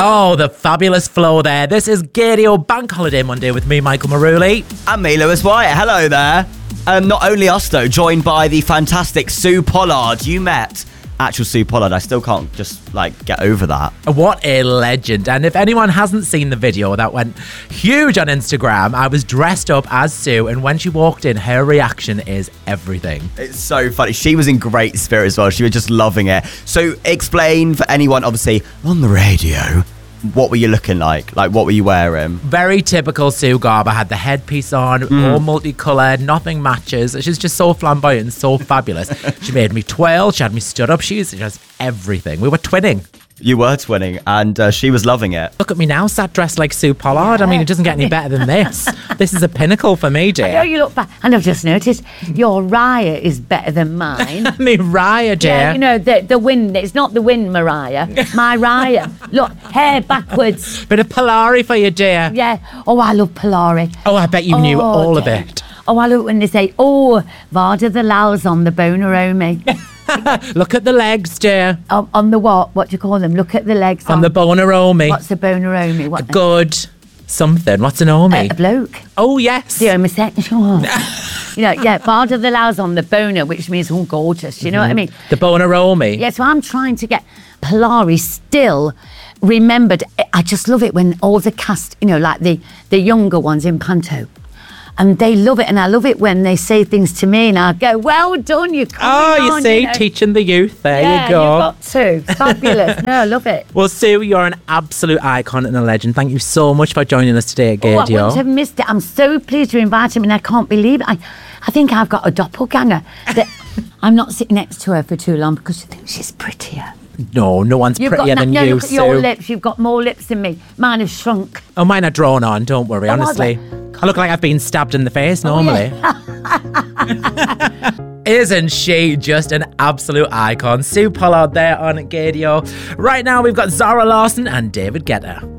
Oh, the fabulous flow there. This is Gaydio Bank Holiday Monday with me, Michael Maruli. And me, Lewis Wyatt. Hello there. Not only us, though, joined by the fantastic Sue Pollard. You met actual Sue Pollard. I still can't just, get over that. What a legend. And if anyone hasn't seen the video that went huge on Instagram, I was dressed up as Sue, and when she walked in, her reaction is everything. It's so funny. She was in great spirit as well. She was just loving it. So explain for anyone, obviously, on the radio, what were you looking like? What were you wearing? Very typical Sue garb. I had the headpiece on, all multicoloured, nothing matches. She's just so flamboyant and so fabulous. She made me twirl. She had me stood up. She was just everything. We were twinning. You were twinning, and she was loving it. Look at me now, sat dressed like Sue Pollard. I mean, it doesn't get any better than this. This is a pinnacle for me, dear. I know you look back, and I've just noticed your Raya is better than mine. Me Raya, dear. Yeah, you know, the wind, it's not the wind, Mariah. My Raya. Look, hair backwards. Bit of Polari for you, dear. Yeah. Oh, I love Polari. Oh, I bet you knew all of it. Oh, I love when they say, Varda the Lal's on the boner me. Look at the legs, dear. On the what? What do you call them? Look at the legs. On the boner-o-me. What's a boner-o-me? A good something. What's an omi? A bloke. Oh, yes. The homosexual. Varda the Lal's on the boner, which means all gorgeous. You know what I mean? The boner-o-me. Yeah, so I'm trying to get Polari still remembered. I just love it when all the cast, the younger ones in Panto, and they love it, and I love it when they say things to me, and I go, "Well done, you." You see, teaching the youth. There you go. You got to. Fabulous. No, I love it. Well, Sue, you're an absolute icon and a legend. Thank you so much for joining us today at Gaydio. I wouldn't have missed it. I'm so pleased to invite him, and I can't believe it. I think I've got a doppelganger. That I'm not sitting next to her for too long because I think she's prettier. No one's prettier than you, look at Sue. your lips. You've got more lips than me. Mine have shrunk. Oh, mine are drawn on. Don't worry, honestly. I look like I've been stabbed in the face normally. Isn't she just an absolute icon? Sue Pollard there on Gaydio. Right now, we've got Zara Larsson and David Guetta.